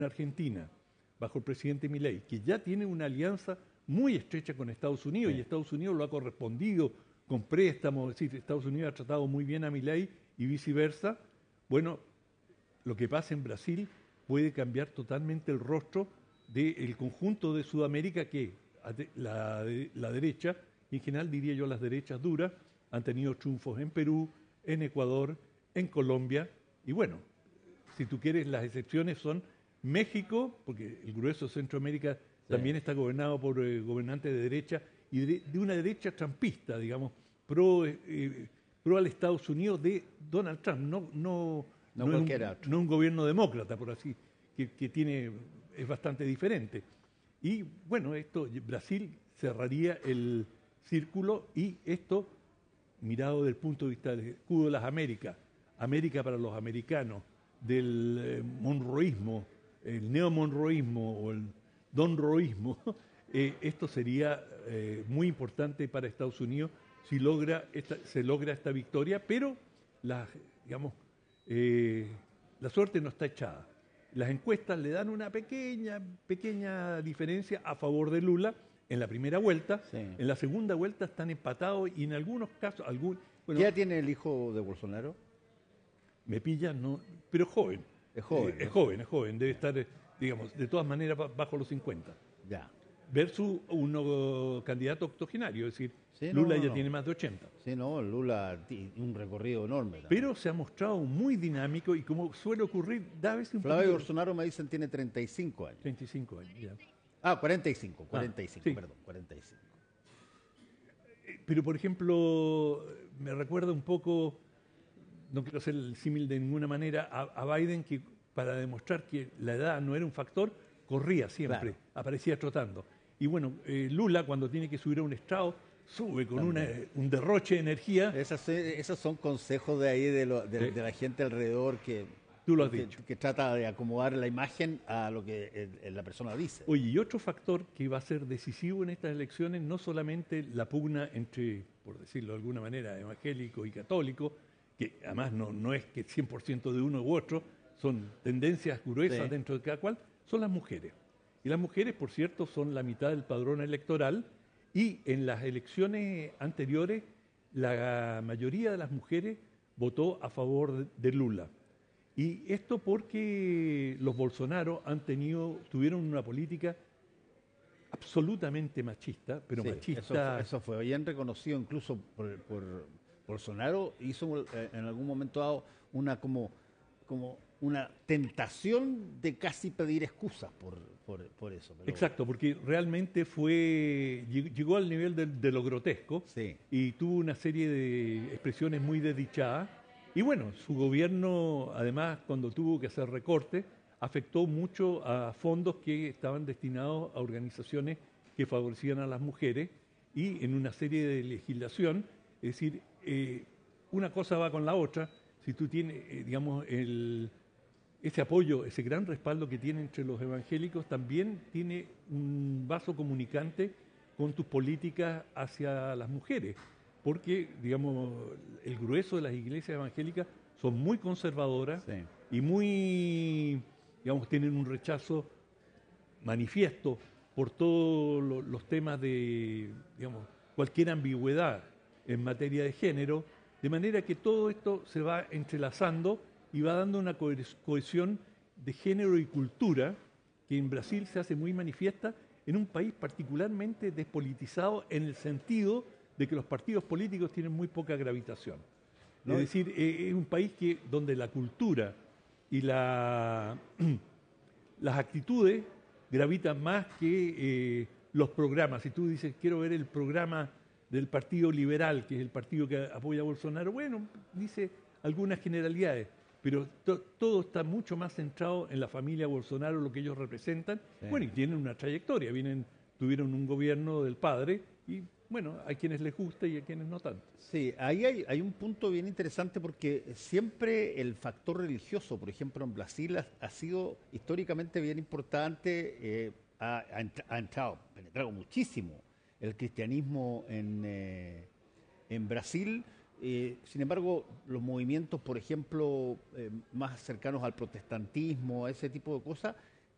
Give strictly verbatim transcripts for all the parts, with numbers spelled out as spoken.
Argentina, bajo el presidente Milei, que ya tiene una alianza muy estrecha con Estados Unidos, Sí. y Estados Unidos lo ha correspondido con préstamos, es decir, Estados Unidos ha tratado muy bien a Milei y viceversa. Bueno, lo que pasa en Brasil puede cambiar totalmente el rostro del conjunto de Sudamérica, que la, la derecha, en general diría yo las derechas duras, han tenido triunfos en Perú, en Ecuador, en Colombia, y bueno, si tú quieres, las excepciones son México, porque el grueso de Centroamérica sí. también está gobernado por eh, gobernantes de derecha, y de, de una derecha trumpista, digamos, pro, eh, pro al Estados Unidos de Donald Trump, no, no, no, no, cualquier un, otro. no un gobierno demócrata, por así, que, que tiene, es bastante diferente. Y bueno, esto, Brasil cerraría el círculo, y esto, mirado desde el punto de vista del escudo de las Américas, América para los americanos, del eh, monroísmo, el neomonroísmo o el donroísmo, eh, esto sería eh, muy importante para Estados Unidos si logra esta, se logra esta victoria, pero la, digamos, eh, la suerte no está echada. Las encuestas le dan una pequeña, pequeña diferencia a favor de Lula en la primera vuelta. Sí. En la segunda vuelta están empatados y en algunos casos... Algún, bueno, ¿qué edad tiene el hijo de Bolsonaro? Me pilla, no, pero joven. Es joven. Eh, es joven, es joven. Debe estar, eh, digamos, de todas maneras bajo los cincuenta. Ya. Versus un uh, candidato octogenario, es decir, sí, Lula no, no, ya no. tiene más de ochenta. Sí, no, Lula tiene un recorrido enorme también. Pero se ha mostrado muy dinámico y como suele ocurrir, da veces un Flavio poquito... Bolsonaro me dicen tiene treinta y cinco años. treinta y cinco años, ya. Ah, cuarenta y cinco, cuarenta y cinco, ah, sí. perdón, cuarenta y cinco. Pero, por ejemplo, me recuerda un poco, no quiero hacer el símil de ninguna manera, a, a Biden, que para demostrar que la edad no era un factor, corría siempre, Claro. aparecía trotando. Y bueno, eh, Lula, cuando tiene que subir a un estrado, sube con una, un derroche de energía. Esas, esos son consejos de ahí, de, lo, de, Sí. de la gente alrededor que, Tú lo has que, dicho. que trata de acomodar la imagen a lo que el, el, la persona dice. Oye, y otro factor que va a ser decisivo en estas elecciones, no solamente la pugna entre, por decirlo de alguna manera, evangélico y católico, que además no, no es que cien por ciento de uno u otro, son tendencias gruesas Sí. dentro de cada cual, son las mujeres. Y las mujeres, por cierto, son la mitad del padrón electoral, y en las elecciones anteriores la mayoría de las mujeres votó a favor de, de Lula. Y esto porque los Bolsonaro han tenido, tuvieron una política absolutamente machista, pero Sí, machista... Eso fue, eso fue bien reconocido incluso por, por Bolsonaro. Hizo eh, en algún momento dado una como, como una tentación de casi pedir excusas por, por, por eso. Pero... Exacto, porque realmente fue llegó al nivel de, de lo grotesco, sí. y tuvo una serie de expresiones muy desdichadas. Y bueno, su gobierno, además, cuando tuvo que hacer recortes, afectó mucho a fondos que estaban destinados a organizaciones que favorecían a las mujeres, y en una serie de legislación, es decir, eh, una cosa va con la otra. Si tú tienes, eh, digamos, el, ese apoyo, ese gran respaldo que tiene entre los evangélicos, también tiene un vaso comunicante con tus políticas hacia las mujeres. Porque, digamos, el grueso de las iglesias evangélicas son muy conservadoras, Sí. y muy, digamos, tienen un rechazo manifiesto por todos lo, los temas de, digamos, cualquier ambigüedad en materia de género, de manera que todo esto se va entrelazando y va dando una cohesión de género y cultura que en Brasil se hace muy manifiesta, en un país particularmente despolitizado en el sentido de que los partidos políticos tienen muy poca gravitación. ¿No? Es decir, eh, es un país que, donde la cultura y la, las actitudes gravitan más que eh, los programas. Si tú dices, quiero ver el programa del Partido Liberal, que es el partido que apoya a Bolsonaro, bueno, dice algunas generalidades, pero to, todo está mucho más centrado en la familia Bolsonaro, lo que ellos representan. Sí. Bueno, y tienen una trayectoria, vienen, tuvieron un gobierno del padre, y bueno, hay quienes les gusta y a quienes no tanto. Sí, ahí hay, hay un punto bien interesante, porque siempre el factor religioso, por ejemplo, en Brasil ha, ha sido históricamente bien importante, eh, ha, ha entrado, penetrado muchísimo el cristianismo en, eh, en Brasil. Eh, sin embargo, los movimientos, por ejemplo, eh, más cercanos al protestantismo, a ese tipo de cosas,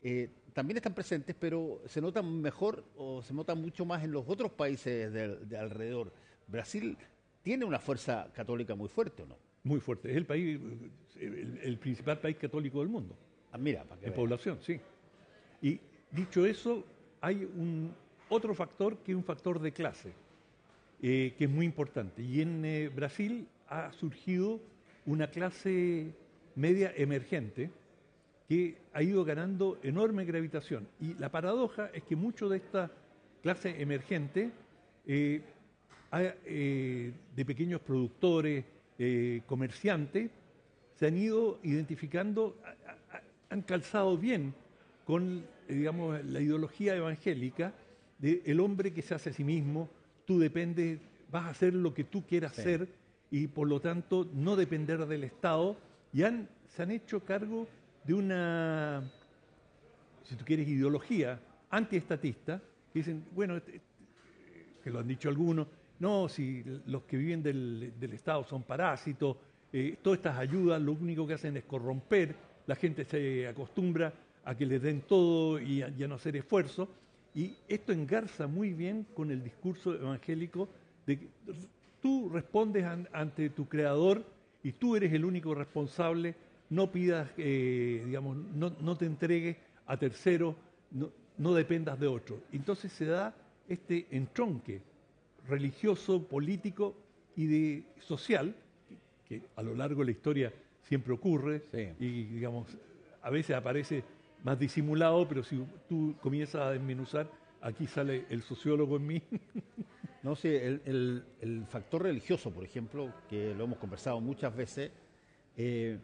eh, también están presentes, pero se notan mejor o se notan mucho más en los otros países de, de alrededor. Brasil tiene una fuerza católica muy fuerte, ¿o no? Muy fuerte. Es el país, el, el principal país católico del mundo. Ah, mira, para que En veas. población, sí. Y dicho eso, hay un otro factor que es un factor de clase, eh, que es muy importante. Y en eh, Brasil ha surgido una clase media emergente que ha ido ganando enorme gravitación. Y la paradoja es que mucho de esta clase emergente, eh, ha, eh, de pequeños productores, eh, comerciantes, se han ido identificando, a, a, han calzado bien con, eh, digamos, la ideología evangélica de el hombre que se hace a sí mismo, tú dependes, vas a hacer lo que tú quieras Sí. hacer y por lo tanto no depender del Estado, y han, se han hecho cargo de una, si tú quieres, ideología antiestatista, que dicen, bueno, este- que lo han dicho algunos, no, si los que viven del, del Estado son parásitos, eh, todas estas ayudas lo único que hacen es corromper, la gente se acostumbra a que les den todo y a, y a no hacer esfuerzo, y esto engarza muy bien con el discurso evangélico de que tú respondes an- ante tu creador y tú eres el único responsable, no pidas, eh, digamos, no, no te entregues a terceros, no, no dependas de otros. Entonces se da este entronque religioso, político y de social, que, que a lo largo de la historia siempre ocurre, Sí. y digamos, a veces aparece más disimulado, pero si tú comienzas a desmenuzar, aquí sale el sociólogo en mí. No sé, el, el- el factor religioso, por ejemplo, que lo hemos conversado muchas veces, eh,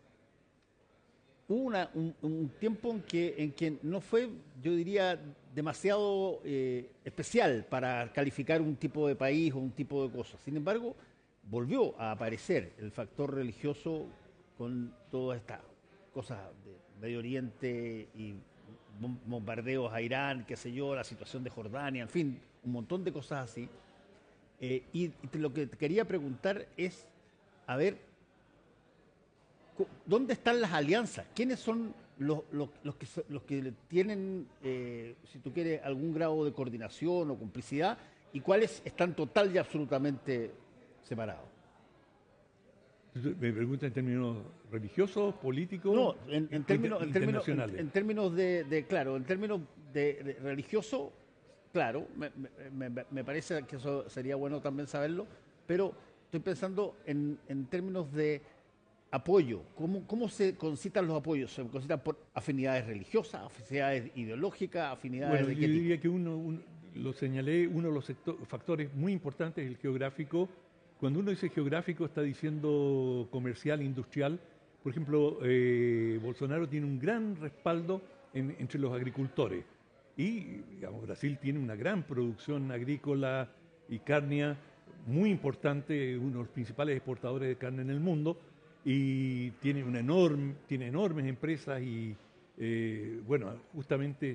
hubo una- un, un tiempo en que, en que no fue, yo diría, demasiado eh, especial para calificar un tipo de país o un tipo de cosas. Sin embargo, volvió a aparecer el factor religioso con todas estas cosas de Medio Oriente y bom- bombardeos a Irán, qué sé yo, la situación de Jordania, en fin, un montón de cosas así. Eh, y, y te- lo que te quería preguntar es, a ver, cu- ¿dónde están las alianzas? ¿Quiénes son los, los- los que, so- los que tienen, eh, si tú quieres, algún grado de coordinación o complicidad? ¿Y cuáles están total y absolutamente separados? Me pregunta en términos religiosos, políticos, No, en, en in- términos, en términos, en, internacionales. en términos de, de, claro, en términos de, de religioso, claro, me, me- me- me parece que eso sería bueno también saberlo, pero estoy pensando en, en términos de apoyo. ¿Cómo, ¿Cómo se concitan los apoyos? ¿Se concitan por afinidades religiosas, afinidades ideológicas, afinidades Bueno, de yo qué tipo? diría que uno, un- lo señalé, uno de los secto- factores muy importantes es el geográfico. Cuando uno dice geográfico está diciendo comercial, industrial. Por ejemplo, eh, Bolsonaro tiene un gran respaldo en- entre los agricultores. Y, digamos, Brasil tiene una gran producción agrícola y cárnea muy importante, uno de los principales exportadores de carne en el mundo, y tiene una enorme, tiene enormes empresas y, eh, bueno, justamente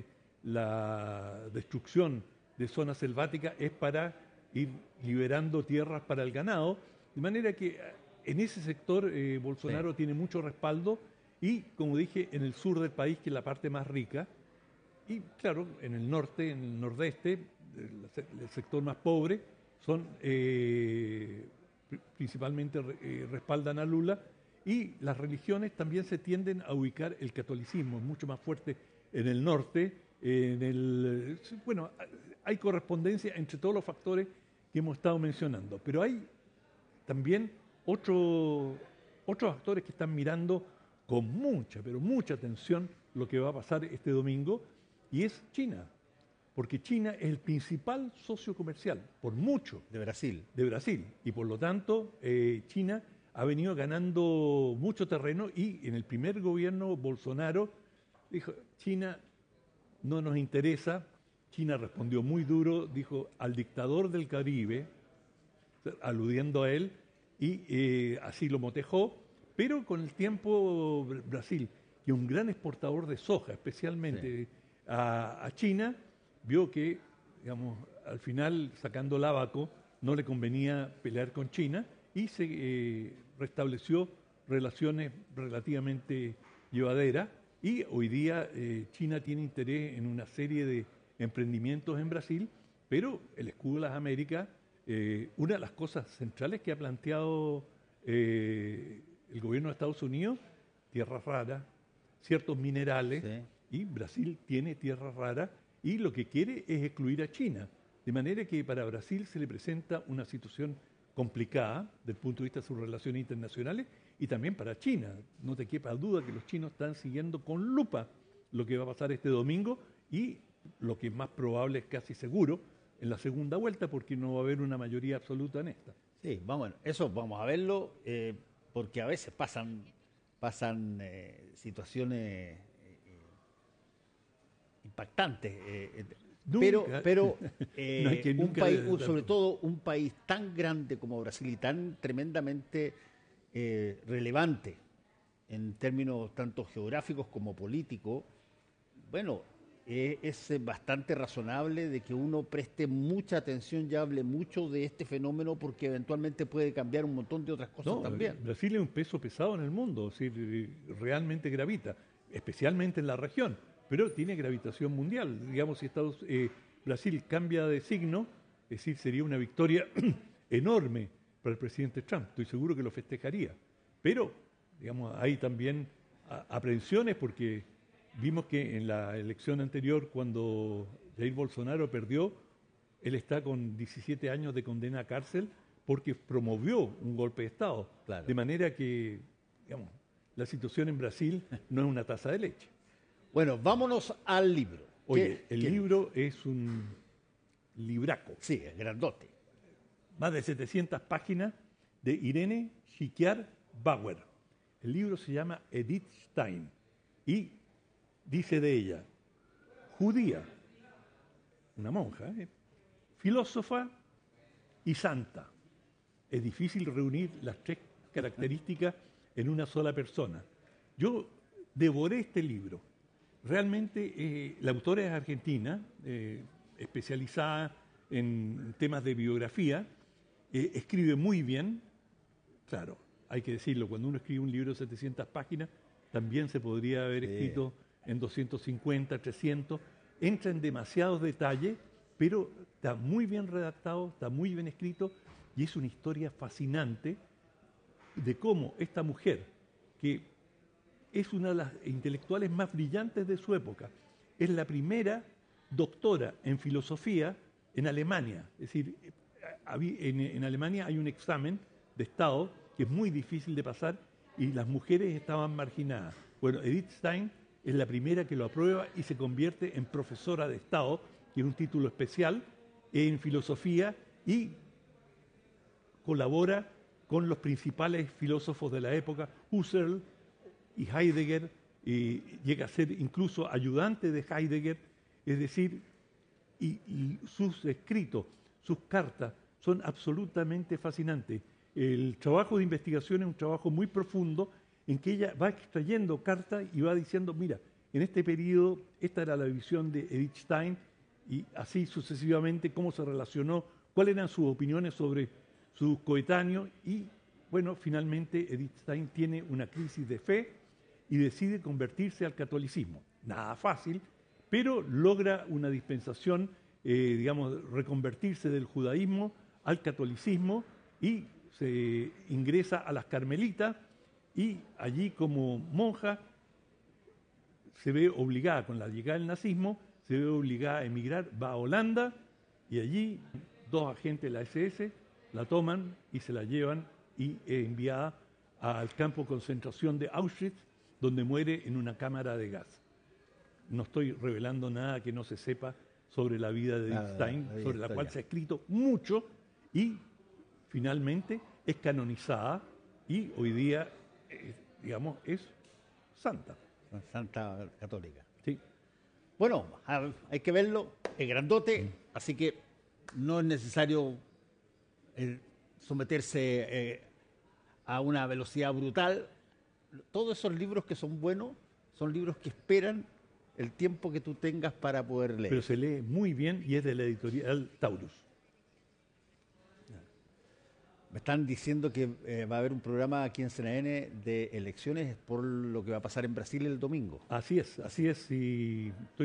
la destrucción de zonas selváticas es para ir liberando tierras para el ganado, de manera que eh, en ese sector eh, Bolsonaro Sí. tiene mucho respaldo y, como dije, en el sur del país, que es la parte más rica, y claro, en el norte, en el nordeste, el, se- el sector más pobre, son eh, pri- principalmente re- eh, respaldan a Lula, y las religiones también se tienden a ubicar, el catolicismo es mucho más fuerte en el norte, en el sí, bueno, hay correspondencia entre todos los factores que hemos estado mencionando, pero hay también otro- otros actores que están mirando con mucha, pero mucha atención lo que va a pasar este domingo, y es China, porque China es el principal socio comercial, por mucho, De Brasil. de Brasil, y por lo tanto eh, China ha venido ganando mucho terreno, y en el primer gobierno Bolsonaro dijo, China no nos interesa. China respondió muy duro, dijo al dictador del Caribe, aludiendo a él, y eh, así lo motejó, pero con el tiempo Br- Brasil, que es un gran exportador de soja, especialmente a, a China, vio que, digamos, al final, sacando el abaco, no le convenía pelear con China y se eh, restableció relaciones relativamente llevaderas, Y hoy día eh, China tiene interés en una serie de emprendimientos en Brasil, pero el escudo de las Américas, eh, una de las cosas centrales que ha planteado eh, el gobierno de Estados Unidos, tierras raras, ciertos minerales, Sí. y Brasil tiene tierras raras, y lo que quiere es excluir a China. De manera que para Brasil se le presenta una situación complicada desde el punto de vista de sus relaciones internacionales y también para China. No te quepa duda que los chinos están siguiendo con lupa lo que va a pasar este domingo y lo que es más probable es casi seguro en la segunda vuelta porque no va a haber una mayoría absoluta en esta. Sí, vamos, eso vamos a verlo, eh, porque a veces pasan, pasan eh, situaciones eh, impactantes. eh, eh, pero Nunca, pero no hay eh, que un nunca país, de- un- de- sobre todo un país tan grande como Brasil y tan tremendamente eh, relevante en términos tanto geográficos como políticos, bueno, eh, es eh, bastante razonable de que uno preste mucha atención y hable mucho de este fenómeno porque eventualmente puede cambiar un montón de otras cosas No, también. Brasil es un peso pesado en el mundo, es decir, eh, realmente gravita, especialmente en la región, pero tiene gravitación mundial. Digamos, si Estados, eh, Brasil cambia de signo, es decir, sería una victoria enorme para el presidente Trump. Estoy seguro que lo festejaría. Pero, digamos, hay también a- aprensiones porque vimos que en la elección anterior, cuando Jair Bolsonaro perdió, él está con diecisiete años de condena a cárcel porque promovió un golpe de Estado. Claro. De manera que, digamos, la situación en Brasil no es una taza de leche. Bueno, vámonos al libro. Oye, ¿Qué- el qué libro es un libraco, dice? Sí, es grandote. más de setecientas páginas de Irene Shikiar Bauer. El libro se llama Edith Stein y dice de ella, judía, una monja, ¿eh? filósofa y santa. Es difícil reunir las tres características en una sola persona. Yo devoré este libro. Realmente eh, la autora es argentina, eh, especializada en temas de biografía, eh, escribe muy bien. Claro, hay que decirlo, cuando uno escribe un libro de setecientas páginas, también se podría haber Sí. escrito en doscientos cincuenta, trescientos. Entra en demasiados detalles, pero está muy bien redactado, está muy bien escrito y es una historia fascinante de cómo esta mujer, que es una de las intelectuales más brillantes de su época, es la primera doctora en filosofía en Alemania. Es decir, habí- en, en Alemania hay un examen de Estado que es muy difícil de pasar y las mujeres estaban marginadas. Bueno, Edith Stein es la primera que lo aprueba y se convierte en profesora de Estado, que es un título especial en filosofía y colabora con los principales filósofos de la época, Husserl y Heidegger, y llega a ser incluso ayudante de Heidegger, es decir, y, y sus escritos, sus cartas son absolutamente fascinantes. El trabajo de investigación es un trabajo muy profundo en que ella va extrayendo cartas y va diciendo, mira, en este periodo esta era la visión de Edith Stein y así sucesivamente cómo se relacionó, cuáles eran sus opiniones sobre sus coetáneos y, bueno, finalmente Edith Stein tiene una crisis de fe y decide convertirse al catolicismo. Nada fácil, pero logra una dispensación, eh, digamos, reconvertirse del judaísmo al catolicismo y se ingresa a las Carmelitas y allí como monja se ve obligada, con la llegada del nazismo, se ve obligada a emigrar, va a Holanda y allí dos agentes de la ese ese la toman y se la llevan y es enviada al campo de concentración de Auschwitz, donde muere en una cámara de gas. No estoy revelando nada que no se sepa sobre la vida de Edith Nada, Stein, hay sobre la cual historia. se ha escrito mucho y finalmente es canonizada y hoy día, eh, digamos, es santa. Santa Católica. ¿Sí? Bueno, a- hay que verlo, es grandote, así que no es necesario eh, someterse eh, a una velocidad brutal. Todos esos libros que son buenos son libros que esperan el tiempo que tú tengas para poder leer. Pero se lee muy bien y es de la editorial Taurus. Me están diciendo que eh, va a haber un programa aquí en C N N de elecciones por lo que va a pasar en Brasil el domingo. Así es, así es, y estoy